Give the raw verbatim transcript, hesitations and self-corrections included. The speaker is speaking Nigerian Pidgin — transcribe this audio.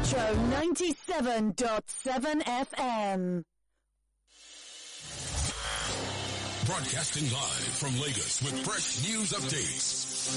Metro ninety-seven point seven F M. Broadcasting live from Lagos with fresh news updates.